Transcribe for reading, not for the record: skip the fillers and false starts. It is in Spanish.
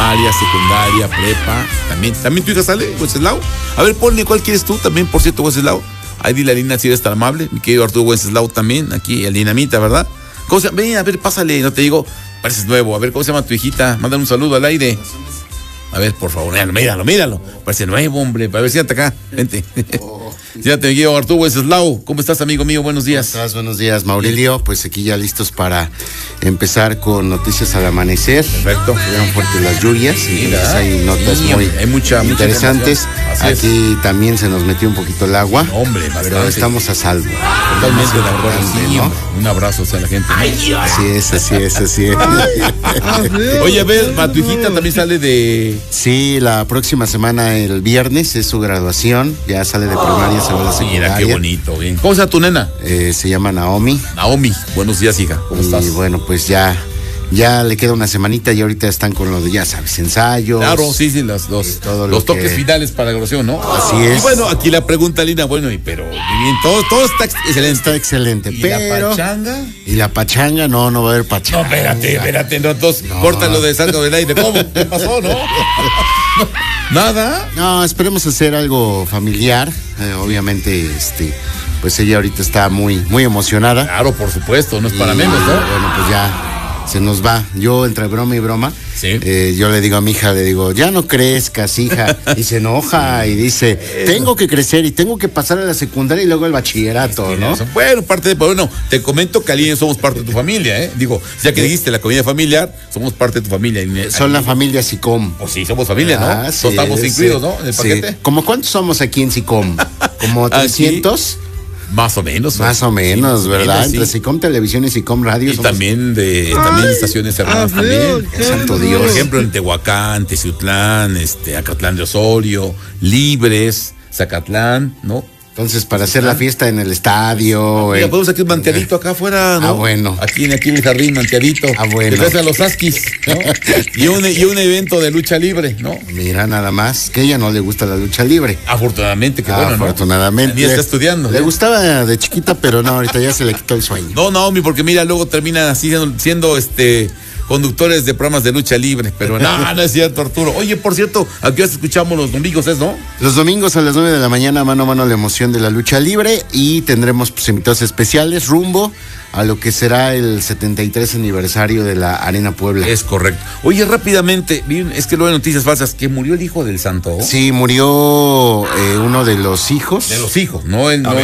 primaria, secundaria, prepa. También tu hija sale, Wenceslao. A ver, ponle cuál quieres tú también, por cierto, Wenceslao. Ahí dile a Lina si eres tan amable. Mi querido Arturo Wenceslao también, aquí el Dinamita, ¿verdad? ¿Cómo se llama? Ven, a ver, pásale, no te digo, pareces nuevo. A ver, ¿cómo se llama tu hijita? Mándale un saludo al aire. A ver, por favor, míralo. Parece nuevo, hombre. A ver, siéntate acá, vente. Siéntate, mi querido Arturo Wenceslao. ¿Cómo estás, amigo mío? Buenos días. ¿Cómo estás? Buenos días, Maurelio. Pues aquí ya listos para empezar con noticias al amanecer. Perfecto. Fueron fuertes las lluvias. Sí, hay notas muy interesantes. Aquí también se nos metió un poquito el agua. Hombre, bastante. Pero estamos a salvo. Totalmente de acuerdo. Sí, ¿no? Un abrazo a la gente. Así es. Oye, a ver, tu hijita también sale de... Sí, la próxima semana, el viernes, es su graduación. Ya sale de primaria, se va a la secundaria. Mira, qué bonito, bien. ¿Cómo se llama tu nena? Se llama Naomi. Naomi, buenos días, hija. ¿Cómo estás? Y bueno, pues ya le queda una semanita y ahorita están con lo de, ya sabes, ensayos. Claro, sí, los toques finales para la graduación, ¿no? Así es. Y bueno, aquí la pregunta, Lina, bueno, pero bien, todo está excelente. Está excelente, ¿Y pero... la pachanga? Y la pachanga, no va a haber pachanga. No, espérate, no, entonces, córtalo de salgo del aire. ¿Cómo? ¿Qué pasó, no? ¿Nada? No, esperemos hacer algo familiar. Obviamente, pues ella ahorita está muy, muy emocionada. Claro, por supuesto, no es para menos, ¿no? Bueno, pues ya se nos va. Yo, entre broma y broma, sí. Yo le digo a mi hija, ya no crezcas, hija. Y se enoja y dice, tengo que crecer y tengo que pasar a la secundaria y luego el bachillerato, ¿no? Bueno, te comento que Aline somos parte de tu familia, ¿eh? Digo, ya que dijiste la comida familiar, somos parte de tu familia. Son la familia SICOM. Pues sí, somos familia, ¿no? Sí, estamos incluidos, ¿no? En el paquete. Sí. ¿Cómo cuántos somos aquí en SICOM? ¿Como 300? Más o menos, ¿verdad? Sí. Entre SICOM Televisión y SICOM Radio. Y también estaciones hermanas también. Santo Dios. Por ejemplo, en Tehuacán, Teciutlán, Acatlán de Osorio, Libres, Zacatlán, ¿no? Entonces, para hacer la fiesta en el estadio. Mira, podemos aquí un manteadito acá afuera, ¿no? Bueno. Aquí en el jardín, manteadito. Bueno. Gracias a los Askis, ¿no? y un evento de lucha libre, ¿no? Mira, nada más, que a ella no le gusta la lucha libre. Afortunadamente, que bueno, ¿no? Afortunadamente. Ni está estudiando. Le gustaba de chiquita, pero no, ahorita ya se le quitó el sueño. No, Naomi, porque mira, luego terminan así siendo conductores de programas de lucha libre, pero no es cierto, Arturo. Oye, por cierto, aquí os escuchamos los domingos, ¿no? Los domingos a las 9 de la mañana, mano a mano, la emoción de la lucha libre, y tendremos invitados especiales rumbo a lo que será el 73 aniversario de la Arena Puebla. Es correcto. Oye, rápidamente, es que luego hay noticias falsas, que murió el hijo del santo. Sí, murió uno de los hijos. De los hijos, no el